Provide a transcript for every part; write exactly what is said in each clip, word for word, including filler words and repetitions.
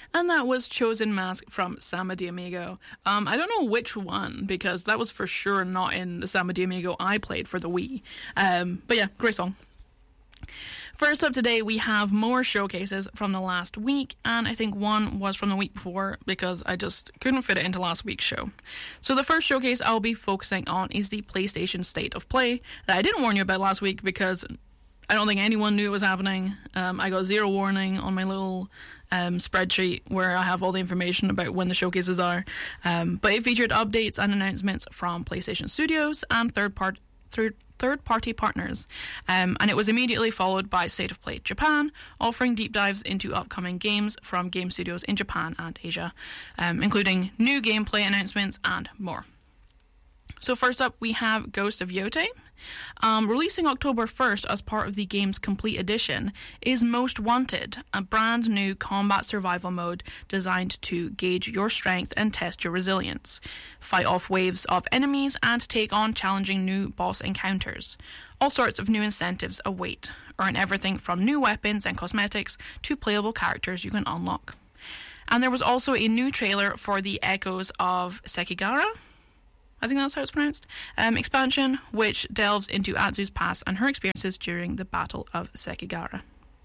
And that was Chosen Mask from Sama de Amigo. Um, I don't know which one, because that was for sure not in the Sama de Amigo I played for the Wii. Um, but yeah, great song. First up today, we have more showcases from the last week, and I think one was from the week before because I just couldn't fit it into last week's show. So the first showcase I'll be focusing on is the PlayStation State of Play that I didn't warn you about last week because I don't think anyone knew it was happening. Um, I got zero warning on my little um, spreadsheet where I have all the information about when the showcases are. Um, but it featured updates and announcements from PlayStation Studios and third part third third-party partners, um, and it was immediately followed by State of Play Japan, offering deep dives into upcoming games from game studios in Japan and Asia, um, including new gameplay announcements and more. So first up, we have Ghost of Yotei. Um, releasing October first as part of the game's complete edition is Most Wanted, a brand new combat survival mode designed to gauge your strength and test your resilience, fight off waves of enemies, and take on challenging new boss encounters. All sorts of new incentives await. Earn everything from new weapons and cosmetics to playable characters you can unlock. And there was also a new trailer for the Echoes of Sekigahara, I think that's how it's pronounced, um, expansion, which delves into Atsu's past and her experiences during the Battle of Sekigahara.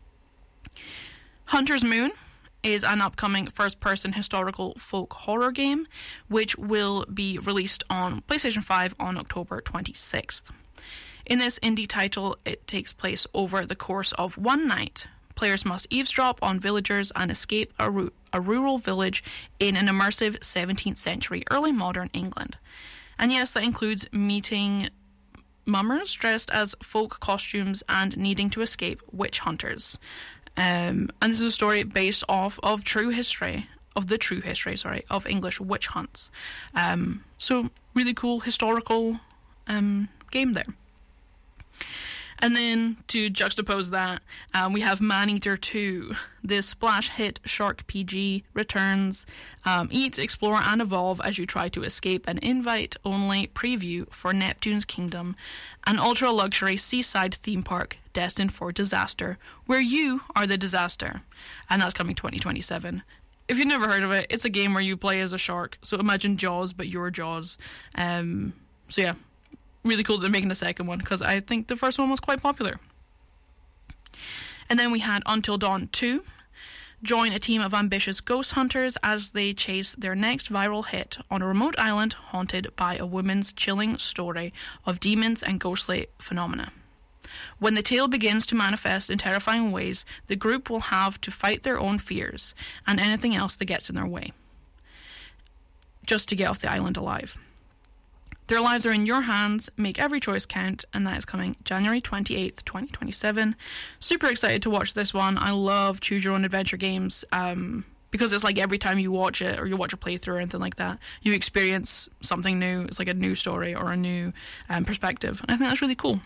Hunter's Moon is an upcoming first-person historical folk horror game, which will be released on PlayStation five on October twenty-sixth. In this indie title, it takes place over the course of one night. Players must eavesdrop on villagers and escape a, ru- a rural village in an immersive seventeenth century early modern England. And yes, that includes meeting mummers dressed as folk costumes and needing to escape witch hunters. Um, and this is a story based off of true history, of the true history, sorry, of English witch hunts. Um, so really cool historical um, game there. And then, to juxtapose that, um, we have Maneater two. This splash hit Shark P G returns. Um, eat, explore, and evolve as you try to escape an invite-only preview for Neptune's Kingdom, an ultra-luxury seaside theme park destined for disaster, where you are the disaster. And that's coming twenty twenty-seven. If you've never heard of it, it's a game where you play as a shark. So imagine Jaws, but you're Jaws. Um, so yeah. Really cool that they're making a second one, because I think the first one was quite popular. And then we had Until Dawn two. Join a team of ambitious ghost hunters as they chase their next viral hit on a remote island haunted by a woman's chilling story of demons and ghostly phenomena. When the tale begins to manifest in terrifying ways, the group will have to fight their own fears and anything else that gets in their way, just to get off the island alive. Their lives are in your hands, make every choice count, and that is coming January twenty-eighth, twenty twenty-seven. Super excited to watch this one. I love choose your own adventure games, um, because it's like every time you watch it, or you watch a playthrough or anything like that, you experience something new. It's like a new story or a new um, perspective, and I think that's really cool.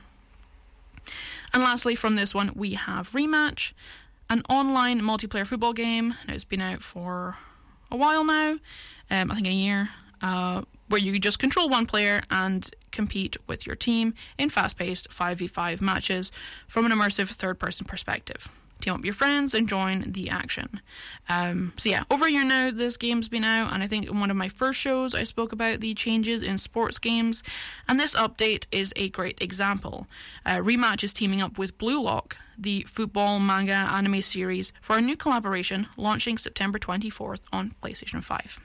And lastly, from this one, we have Rematch, an online multiplayer football game. It's been out for a while now, um, I think a year, uh, where you just control one player and compete with your team in fast-paced five v five matches from an immersive third-person perspective. Team up your friends and join the action. Um, so yeah, over a year now, this game's been out, and I think in one of my first shows I spoke about the changes in sports games, and this update is a great example. Uh, Rematch is teaming up with Blue Lock, the football manga anime series, for a new collaboration launching September twenty-fourth on PlayStation five.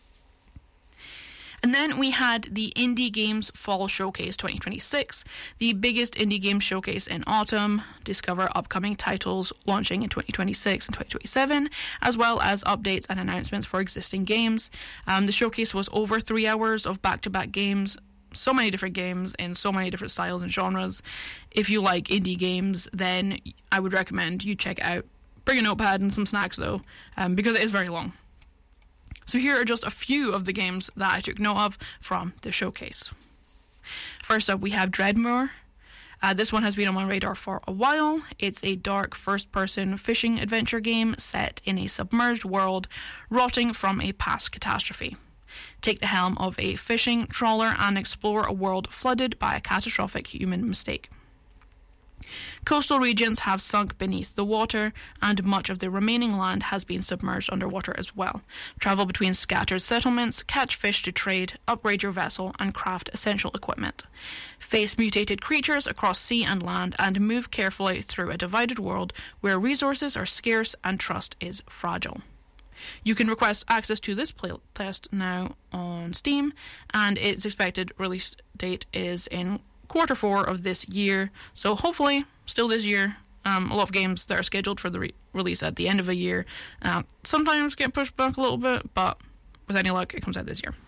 And then we had the Indie Games Fall Showcase twenty twenty-six, the biggest indie game showcase in autumn. Discover upcoming titles launching in twenty twenty-six and twenty twenty-seven, as well as updates and announcements for existing games. Um, the showcase was over three hours of back-to-back games, so many different games in so many different styles and genres. If you like indie games, then I would recommend you check it out. Bring a notepad and some snacks, though, um, because it is very long. So here are just a few of the games that I took note of from the showcase. First up, we have Dreadmoor. Uh, this one has been on my radar for a while. It's a dark first-person fishing adventure game set in a submerged world rotting from a past catastrophe. Take the helm of a fishing trawler and explore a world flooded by a catastrophic human mistake. Coastal regions have sunk beneath the water, and much of the remaining land has been submerged underwater as well. Travel between scattered settlements, catch fish to trade, upgrade your vessel, and craft essential equipment. Face mutated creatures across sea and land, and move carefully through a divided world where resources are scarce and trust is fragile. You can request access to this playtest now on Steam, and its expected release date is in quarter four of this year, so hopefully still this year. Um, a lot of games that are scheduled for the re- release at the end of a year um, sometimes get pushed back a little bit, but with any luck it comes out this year.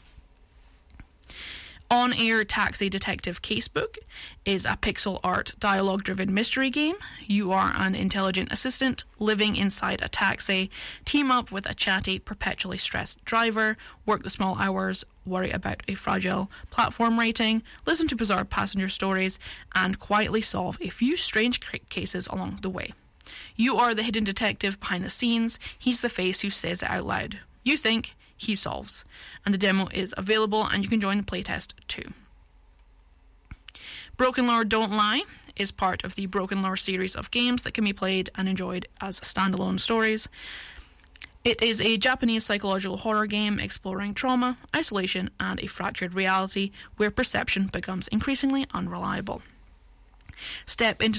On-Air Taxi Detective Casebook is a pixel art dialogue-driven mystery game. You are an intelligent assistant living inside a taxi. Team up with a chatty, perpetually stressed driver, work the small hours, worry about a fragile platform rating, listen to bizarre passenger stories, and quietly solve a few strange cases along the way. You are the hidden detective behind the scenes. He's the face who says it out loud. You think, he solves. And the demo is available, and you can join the playtest too. Broken Lore Don't Lie is part of the Broken Lore series of games that can be played and enjoyed as standalone stories. It is a Japanese psychological horror game exploring trauma, isolation, and a fractured reality where perception becomes increasingly unreliable. Step into